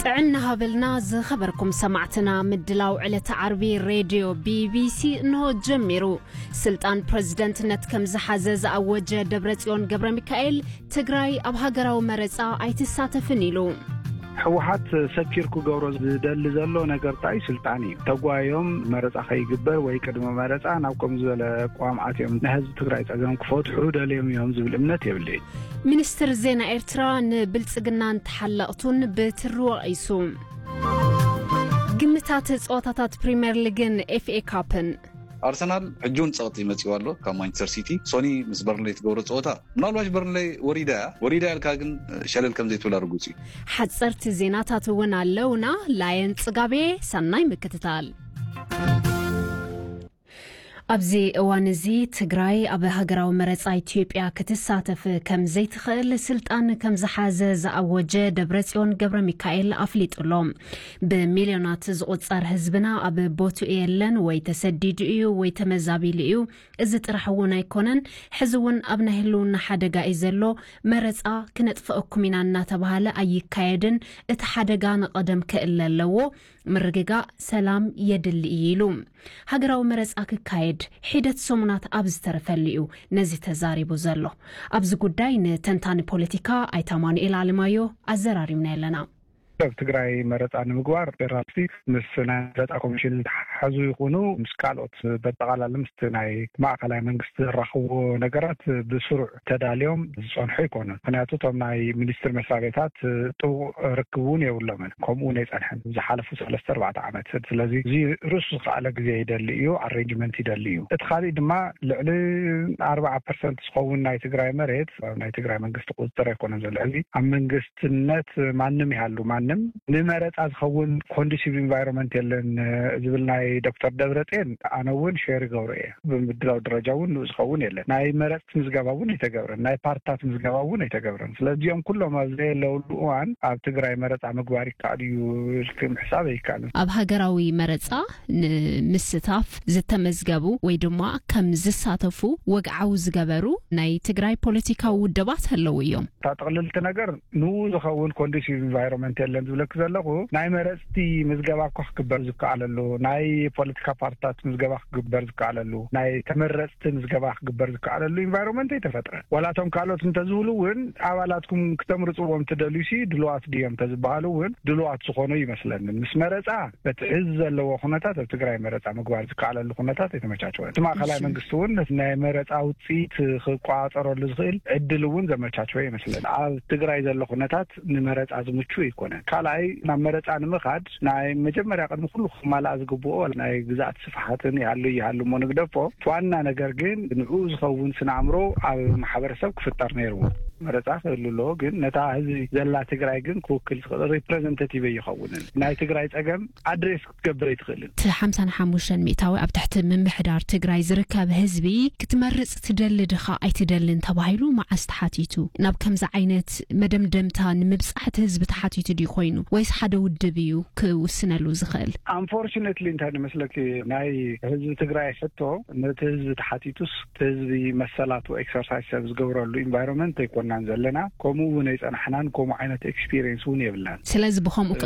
عنا هابلنا خبركم سمعتنا مدلاو على عربي راديو BBC انه جميرو سلطان بريزيدنت نتكم زحازز اوجه دبرتيون قبر ميكائيل تግራይ اب هاجراو مرصا ايتساتفنيلو حوحات سكيركو غوروز بدل زلو ነገር ጣይ ስልጣኒ ተጓዮም መረጻ ኸይግበር ወይ ቀድሞ መረጻ ናብኩም ዘለ ቋምዓትዮም ለህዝብ ትግራይ ጸገም ክፈትሑ ደልዮም እዮም ዝብል እምነት ይብልይ ሚኒስትር ዜና ኤርትራ ንብልጽግናን ተሐለቅቱን በትሩዋይሱ ግምታት ጾታታት ፕሪሚየር ሊግን FA ካፕን أرسنال حجون صوتي متيوالو كمانشستر سيتي سوني مس برنلي تغورو صوتا منالواش برنلي وريدا الكاغن شلل كم زيتو لارغوتي حصرت زيناتات ونالونا لاين صغابي سناي مكتتال أبزي وانزي تግራይ أب هاجراو مرص إثيوبيا كتساتف كم زيت خل سلطان كم زحازة زأوجه دبرتيون قبر ميكائيل أفليطلهم بمليونات زقصار حزبنا أب بوتو إيلن ويتسدد إيو ويتمزابيل إيو إذا ترحونا يكونن حزون أبنه هلون حدقا إزلو مرصا كنتفأكم من الناتبهالة أي كايدن اتحدقان قدم كإلا اللو مرققا سلام يدل إيلو هاجراو مرصا كايد حيدت سمونات أبز ترفليو نزي تزاريبو زلو أبز قداين تنتاني بوليتيكا أيتامان إلى علمايو أزراري من إلنا ትግራይ መረጻ ንምግባር ደራሲ ምስና መረጻ ኮሚሽን ሓዙ ይኹኑ ምስካልኦት በጠቃላላ ምስት ናይ ማዕከላዊ መንግስቲ ዝራኽቦ ነገራት ብስሩዕ ተዳልዮም ዝጸንሑ ይኮኑን ምክንያቱ ቶም ናይ ሚኒስትር መስሪያ ቤታት ጥቡቅ ርክቡን የብሎምን ከምኡ ናይ ጸንሐን ዝሓለፉ 3-4 ዓመት ስለዚ እዚ ርሱ ካለ ግዜ ይደሊ እዩ ኣሬንጅመንት ይደሊ እዩ እቲ ካሊ ድማ ልዕሊ 40% ዝኸውን ናይ ትግራይ መሬት ናይ ትግራይ መንግስቲ ቁጥጥር ይኮነን ዘሎ እዚ ኣብ መንግስትነት ማንም ይሃሉ ንመረጻ ዝኸውን ኮንዲሽን ኢንቫይሮንመንት የለን ዝብልናይ ዶክተር ደብረጤን ኣነውን ሼር ገብረ ብምድላው ደረጃውን ዝኸውን የለን ናይ መረጽ ምዝገባውን ይተገብረን ናይ ፓርታት ምዝገባውን ይተገብረን ስለዚህም ኩሎም ለውሉዋን ኣብ ትግራይ መረጻ ምግባር ይካልዩ ልክም ሕሳብ ይካል ኣብ ሃገራዊ መረጻ ንምስታፍ ዝተመዝገቡ ወይ ድማ ከም ዝሳተፉ ወግዓው ዝገበሩ ናይ ትግራይ ፖለቲካዊ ውድባት ኣለው እዮም ታጠቅልልቲ ነገር ንኡ ዝኸውን ኮንዲሽን ኢንቫይሮንመንት የለን ዝብለክ ዘለኹ ናይ መረጽቲ ምዝገባ ኮህ ክበር ዝካለሉ ናይ ፖለቲካ ፓርታት ምዝገባ ክበር ዝካለሉ ናይ ተመረጽቲ ምዝገባ ክበር ዝካለሉ ኢንቫይሮንመንት ይተፈጥረ ወላቶም ካልኦት እንተዝብሉውን አባላትኩም ከተምርጽዎም ተደልዩሲ ድልዋት ዲዮም ተዝባሃሉውን ድልዋት ዝኾኑ ይመስለኒ ምስ መረጻ በትዕዝ ዘለዎ ኩነታት ኣብ ትግራይ መረጻ ምግባር ዝካለሉ ኩነታት የተመቻቸወ ማዕከላዊ መንግስቲውን ናይ መረጻ ውጽኢት ክቋጸረሉ ዝኽእል ዕድልውን ዘመቻቸወ ይመስለኒ ኣብ ትግራይ ዘሎ ኩነታት ንመረጻ ዝምቹ ይኮነ ካላይ ናብ መረጻ ንምኻድ ናይ መጀመርያ ቀድሞ ኩሉ ማላ ዝግብኦ ናይ ግዛት ስፍሓትን ይሃሉ ሞንግደፎ ዋና ነገር ግን ንዑ ዝኸውን ስናምሮ ኣብ ማሕበረሰብ ክፍጠር ነይሩ መረጻ ህልሎ ግን ነታ ህዝቢ ዘላ ትግራይ ግን ክውክል ሪፕሬዘንታቲቭ ይኸውን ናይ ትግራይ ጸገም አድሬስ ክገብር ይትኽእል 55 ሚታዊ ኣብ ትሕቲ ምምሕዳር ትግራይ ዝርከብ ህዝቢ ክትመርጽ ትደልድኻ ኣይትደልን ተባሂሉ ማዓስ ተሓቲቱ ናብ ከምዛ ዓይነት መደምደምታ ንምብጻሕቲ ህዝቢ ተሓቲቱ ዲ ኮይኑ ወይስ ሓደ ውድብ እዩ ክውስነሉ ዝኽእል unfortunately እንታን መስለክ ናይ ህዝቢ ትግራይ ሕቶ ነቲ ህዝቢ ተሓቲቱስ ህዝቢ መሰላቱ ኤክሰርሳይዝ ዝገብረሉ ኢንቫይሮንመንት ይኮናን ዘለና ከምኡ ናይ ጸናሕናን ከምኡ ዓይነት ኤክስፒሪየንስ ውን የብላን ስለዚ ብኸምኡ